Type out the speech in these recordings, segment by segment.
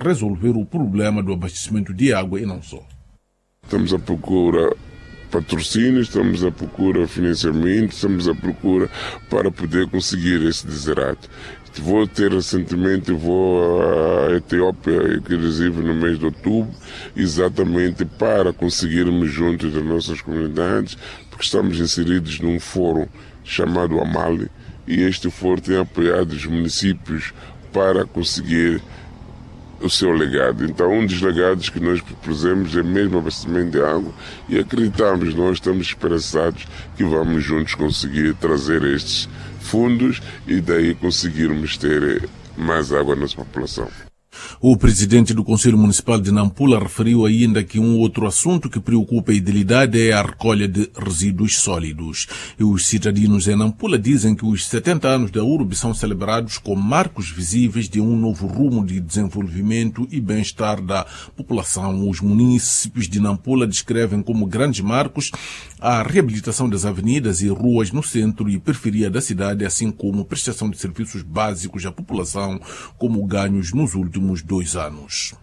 resolver o problema do abastecimento de água e não só. Estamos à procura patrocínios, estamos à procura financiamento, estamos à procura para poder conseguir esse desiderato. Vou recentemente à Etiópia, inclusive no mês de outubro, exatamente para conseguirmos juntos das nossas comunidades, porque estamos inseridos num fórum chamado Amali, e este fórum tem apoiado os municípios para conseguir o seu legado. Então, um dos legados que nós propusemos é mesmo abastecimento de água, e acreditamos, nós estamos esperançados que vamos juntos conseguir trazer estes fundos e daí conseguirmos ter mais água na nossa população. O presidente do Conselho Municipal de Nampula referiu ainda que um outro assunto que preocupa a idilidade é a recolha de resíduos sólidos. E os cidadãos em Nampula dizem que os 70 anos da URB são celebrados com marcos visíveis de um novo rumo de desenvolvimento e bem-estar da população. Os municípios de Nampula descrevem como grandes marcos a reabilitação das avenidas e ruas no centro e periferia da cidade, assim como prestação de serviços básicos à população, como ganhos nos últimos 2 anos.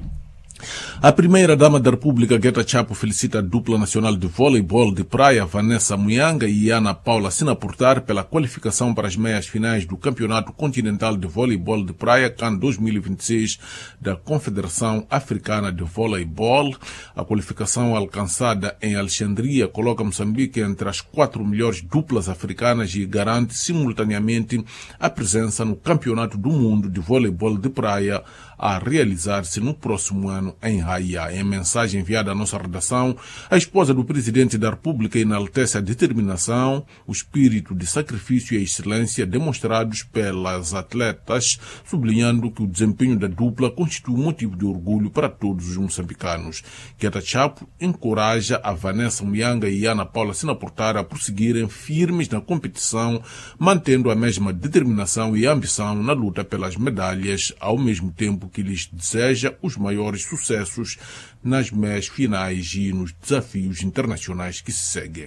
A primeira-dama da República, Guetta Chapo, felicita a dupla nacional de voleibol de praia, Vanessa Muyanga e Ana Paula Sinaportar, pela qualificação para as meias finais do Campeonato Continental de Voleibol de Praia, CAN 2026, da Confederação Africana de Voleibol. A qualificação alcançada em Alexandria coloca Moçambique entre as 4 melhores duplas africanas e garante simultaneamente a presença no Campeonato do Mundo de Voleibol de Praia, a realizar-se no próximo ano em Raia. Em mensagem enviada à nossa redação, a esposa do presidente da República enaltece a determinação, o espírito de sacrifício e a excelência demonstrados pelas atletas, sublinhando que o desempenho da dupla constitui um motivo de orgulho para todos os moçambicanos. Guetta Chapo encoraja a Vanessa Muyanga e Ana Paula Sinaportar a prosseguirem firmes na competição, mantendo a mesma determinação e ambição na luta pelas medalhas, ao mesmo tempo que lhes deseja os maiores sucessos nas meias finais e nos desafios internacionais que se seguem.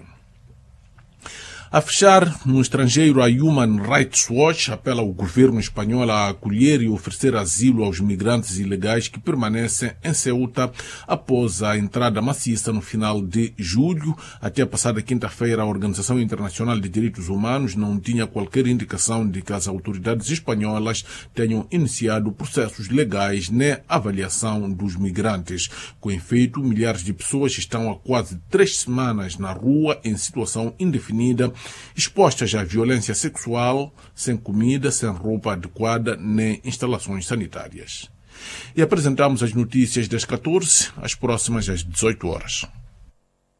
A fechar, no estrangeiro, a Human Rights Watch apela ao governo espanhol a acolher e oferecer asilo aos migrantes ilegais que permanecem em Ceuta após a entrada maciça no final de julho. Até a passada quinta-feira, a Organização Internacional de Direitos Humanos não tinha qualquer indicação de que as autoridades espanholas tenham iniciado processos legais na avaliação dos migrantes. Com efeito, milhares de pessoas estão há quase 3 semanas na rua em situação indefinida, expostas à violência sexual, sem comida, sem roupa adequada, nem instalações sanitárias. E apresentamos as notícias das 14, as próximas às 18 horas.